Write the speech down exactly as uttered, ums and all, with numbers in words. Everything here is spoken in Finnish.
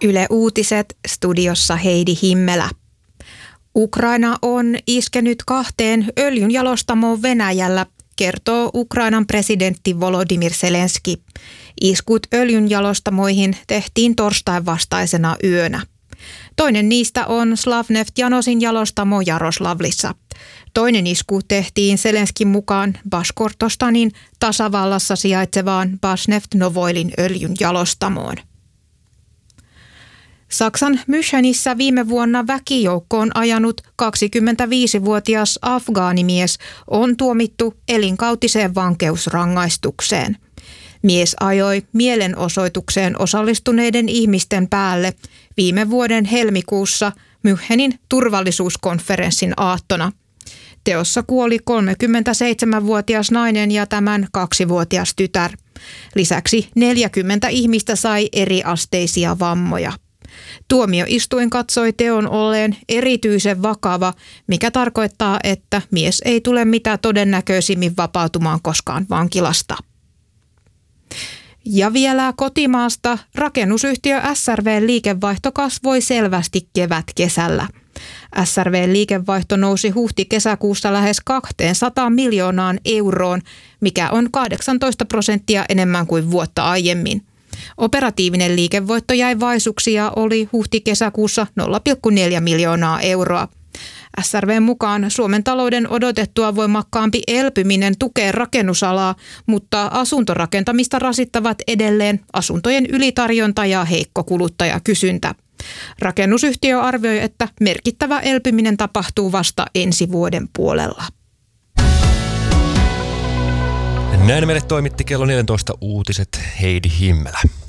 Yle Uutiset, studiossa Heidi Himmelä. Ukraina on iskenyt kahteen öljynjalostamoon Venäjällä, kertoo Ukrainan presidentti Volodymyr Zelenskyi. Iskut öljynjalostamoihin tehtiin torstain vastaisena yönä. Toinen niistä on Slavneft-Janosin jalostamo Jaroslavlissa. Toinen isku tehtiin Zelenskyin mukaan Bashkortostanin tasavallassa sijaitsevaan Basneft-Novoilin öljynjalostamoon. Saksan Münchenissä viime vuonna väkijoukkoon ajanut kaksikymmentäviisivuotias afgaanimies on tuomittu elinkautiseen vankeusrangaistukseen. Mies ajoi mielenosoitukseen osallistuneiden ihmisten päälle viime vuoden helmikuussa Münchenin turvallisuuskonferenssin aattona. Teossa kuoli kolmekymmentäseitsemänvuotias nainen ja tämän kaksivuotias tytär. Lisäksi neljäkymmentä ihmistä sai eriasteisia vammoja. Tuomioistuin katsoi teon olleen erityisen vakava, mikä tarkoittaa, että mies ei tule mitä todennäköisimmin vapautumaan koskaan vankilasta. Ja vielä kotimaasta rakennusyhtiö S R V:n liikevaihto kasvoi selvästi kevät-kesällä. S R V:n liikevaihto nousi huhti-kesäkuussa lähes kaksisataa miljoonaan euroon, mikä on kahdeksantoista prosenttia enemmän kuin vuotta aiemmin. Operatiivinen liikevoitto jäi vaisuksi ja oli huhti-kesäkuussa nolla pilkku neljä miljoonaa euroa. S R V:n mukaan Suomen talouden odotettua voimakkaampi elpyminen tukee rakennusalaa, mutta asuntorakentamista rasittavat edelleen asuntojen ylitarjonta ja heikko kuluttajakysyntä. Rakennusyhtiö arvioi, että merkittävä elpyminen tapahtuu vasta ensi vuoden puolella. Näin meille toimitti kello neljätoista uutiset Heidi Himmelä.